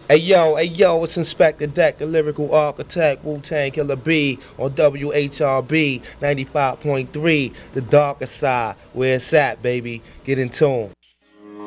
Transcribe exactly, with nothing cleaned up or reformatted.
Hey yo, hey yo, it's Inspector Deck, the lyrical architect, Wu-Tang Killer B on W H R B ninety-five point three, the darker side, where it's at, baby. Get in tune.